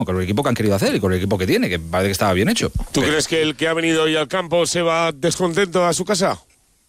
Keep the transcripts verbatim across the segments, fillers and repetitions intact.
con el equipo que han querido hacer y con el equipo que tiene, que parece que estaba bien hecho. ¿Tú Pero, crees que el que ha venido hoy al campo se va descontento a su casa?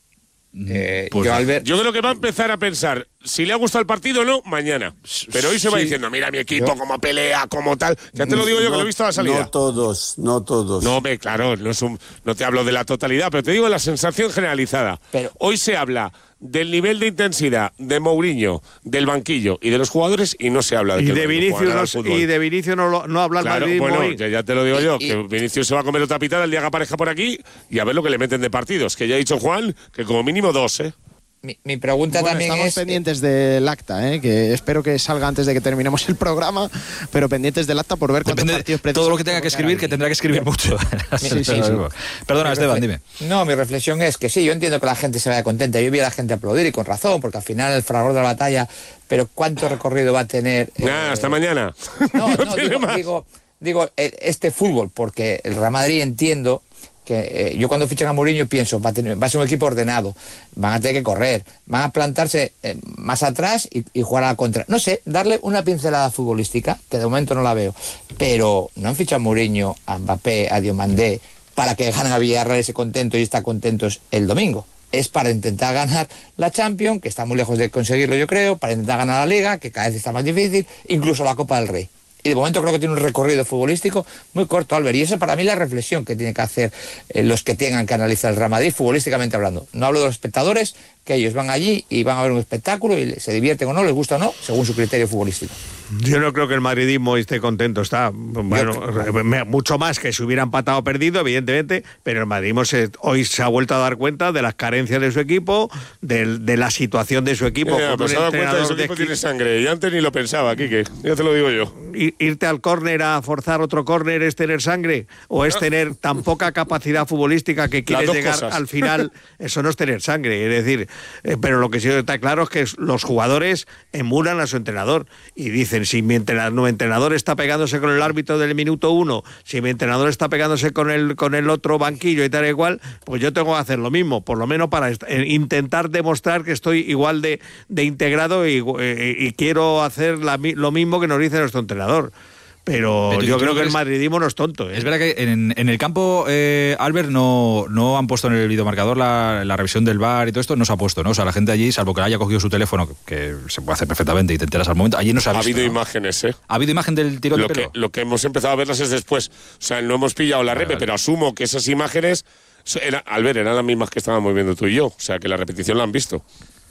Eh, pues, yo, Albert, Yo creo que va a empezar a pensar si le ha gustado el partido o no mañana. Pero hoy se va Sí. diciendo, mira mi equipo, Yo- cómo pelea, cómo tal. Ya te lo digo yo, No, que lo he visto a la salida. No todos, no todos. No, hombre, claro, no, es un, no te hablo de la totalidad, pero te digo la sensación generalizada. Pero- Hoy se habla del nivel de intensidad de Mourinho, del banquillo y de los jugadores y no se habla de Y que de el Madrid Vinicius juega no, al fútbol. y de Vinicius no, lo- no habla el Claro, madridismo bueno, hoy. ya, ya te lo digo yo, Y- que Vinicius se va a comer otra pitada el día que aparezca por aquí y a ver lo que le meten de partidos. Que ya ha dicho Juan que como mínimo dos, ¿eh? mi, mi pregunta Bueno, también estamos es... pendientes del acta, ¿eh? Que espero que salga antes de que terminemos el programa, pero pendientes del acta por ver cuántos depende partidos de todo lo que precisamente tenga que convocar escribir, al que tendrá que escribir mucho. Sí, sí, sí. Perdona, Mi Esteban, refle- dime. No, mi reflexión es que sí, yo entiendo que la gente se vaya contenta. Yo vi a la gente aplaudir y con razón, porque al final el fragor de la batalla, pero ¿cuánto recorrido va a tener? eh, Nada, hasta mañana. No, no, tiene digo, más. digo, digo, eh, este fútbol, porque el Real Madrid entiendo que eh, yo cuando fichan a Mourinho pienso, va a, tener, va a ser un equipo ordenado, van a tener que correr, van a plantarse eh, más atrás y, y jugar a la contra. No sé, darle una pincelada futbolística, que de momento no la veo, pero no han fichado a Mourinho, a Mbappé, a Diomandé, para que ganen a Villarreal ese contento y estar contentos el domingo. Es para intentar ganar la Champions, que está muy lejos de conseguirlo yo creo, para intentar ganar la Liga, que cada vez está más difícil, incluso la Copa del Rey. Y de momento creo que tiene un recorrido futbolístico muy corto, Albert. Y esa para mí es la reflexión que tiene que hacer eh, los que tengan que analizar el Real Madrid futbolísticamente hablando. No hablo de los espectadores, que ellos van allí y van a ver un espectáculo y se divierten o no, les gusta o no, según su criterio futbolístico. Yo no creo que el madridismo esté contento, está bueno, me- mucho más que si hubiera empatado o perdido, evidentemente, pero el madridismo se- hoy se ha vuelto a dar cuenta de las carencias de su equipo, del- de la situación de su equipo. Eh, con pues un se ha dado cuenta de que su entrenador de equipo esqui- tiene sangre. Y antes ni lo pensaba, Quique. Ya te lo digo yo. I- irte al córner a forzar otro córner es tener sangre o es tener tan poca capacidad futbolística que quieres dos llegar cosas. al final. Eso no es tener sangre, es decir, eh, pero lo que sí está claro es que los jugadores emulan a su entrenador y dicen, si mi entrenador, mi entrenador está pegándose con el árbitro del minuto uno, si mi entrenador está pegándose con el con el otro banquillo y tal y igual, pues yo tengo que hacer lo mismo, por lo menos para est- eh, intentar demostrar que estoy igual de, de integrado y, eh, y quiero hacer la mi- lo mismo que nos dice nuestro entrenador. Pero, Pero yo tú creo que el crees- madridismo no es tonto, ¿eh? Es verdad que en, en el campo, eh, Albert, no, no han puesto en el videomarcador la, la revisión del V A R y todo esto, no se ha puesto, ¿no? O sea, la gente allí, salvo que haya cogido su teléfono, que se puede hacer perfectamente y te enteras al momento, allí no se ha Ha visto, habido ¿no? imágenes, ¿eh? ¿Ha habido imagen del tiro Lo de que, pelo? lo que hemos empezado a verlas es después. O sea, no hemos pillado la Vale, repe, vale. pero asumo que esas imágenes, era, al ver, eran las mismas que estábamos viendo tú y yo. O sea, que la repetición la han visto.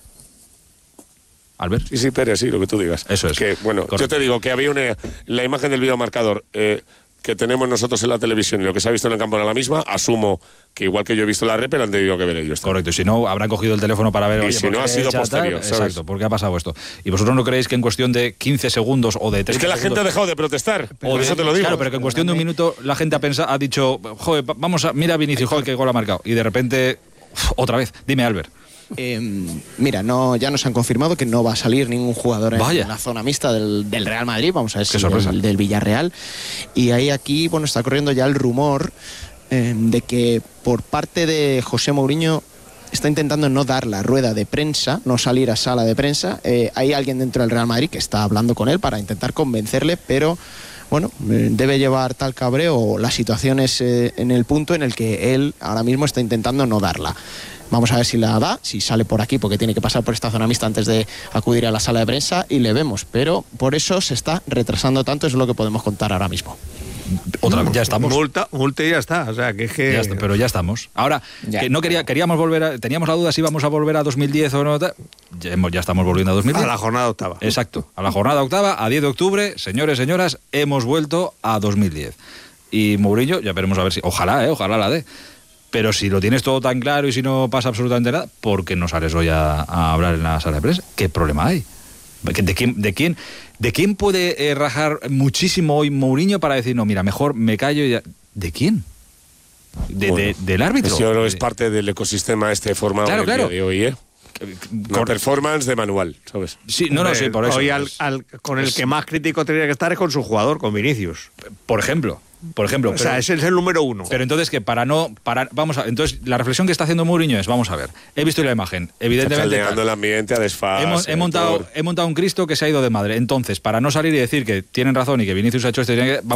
Albert. Sí, sí, Pérez, sí, lo que tú digas. Eso es. Que, bueno, Correcto. yo te digo que había una, la imagen del videomarcador eh, que tenemos nosotros en la televisión y lo que se ha visto en el campo era la misma. Asumo que igual que yo he visto la repe, la han tenido que ver ellos. Correcto, y si no, habrán cogido el teléfono para ver... Y oye, si ¿por no, qué ha sido echa tal? posterior, ¿sabes? Exacto, ¿por qué ha pasado esto? ¿Y vosotros no creéis que en cuestión de quince segundos o de Es treinta que la gente ha segundos, dejado de protestar. o Por de- eso te lo digo. Claro, pero que en cuestión de un minuto la gente ha pensado, ha dicho, joder, va- vamos a... Mira Vinicius, joder, qué gol ha marcado. Y de repente, uf, otra vez. Dime, Albert. Eh, mira, no, ya nos han confirmado que no va a salir ningún jugador en Vaya. la zona mixta del, del Real Madrid, vamos a ver Qué si sorpresa. del, del Villarreal. Y ahí aquí, bueno, está corriendo ya el rumor eh, de que por parte de José Mourinho está intentando no dar la rueda de prensa, no salir a sala de prensa. Eh, hay alguien dentro del Real Madrid que está hablando con él para intentar convencerle, pero bueno, eh, debe llevar tal cabreo la situación es eh, en el punto en el que él ahora mismo está intentando no darla. Vamos a ver si la da, si sale por aquí, porque tiene que pasar por esta zona mixta antes de acudir a la sala de prensa y le vemos. Pero por eso se está retrasando tanto, eso es lo que podemos contar ahora mismo. Otra vez, ya estamos. Multa, multa y ya está. O sea, que es que. Ya está, pero ya estamos. Ahora, Ya. que no quería, queríamos volver a, teníamos la duda si íbamos a volver a dos mil diez o no. ta- Ya, hemos- ya estamos volviendo a dos mil diez. A la jornada octava. Exacto, a la jornada octava, a diez de octubre, señores, señoras, hemos vuelto a dos mil diez. Y Mourinho, ya veremos a ver si, ojalá, eh, ojalá la dé. Pero si lo tienes todo tan claro y si no pasa absolutamente nada, ¿por qué no sales hoy a, a hablar en la sala de prensa? ¿Qué problema hay? ¿De quién, de quién, de quién puede eh, rajar muchísimo hoy Mourinho para decir, no, mira, mejor me callo y ya? ¿De quién? De, Bueno, de- ¿Del árbitro? Eso yo creo que es De- parte del ecosistema este formado Claro, en el claro. día de hoy, ¿eh? Una Cor- performance de manual, ¿sabes? Sí, no, no, sí, por eso. Hoy al, pues, al- con el es- que más crítico tendría que estar es con su jugador, con Vinicius. Por ejemplo, por ejemplo. O pero- sea, ese es el número uno. Pero entonces que para no para vamos a entonces la reflexión que está haciendo Mourinho es, vamos a ver, he visto la imagen, Está evidentemente caldeando tal. el ambiente a desfase. Hemos- he, montado, por- he montado un Cristo que se ha ido de madre. Entonces, para no salir y decir que tienen razón y que Vinicius ha hecho esto, y tiene que-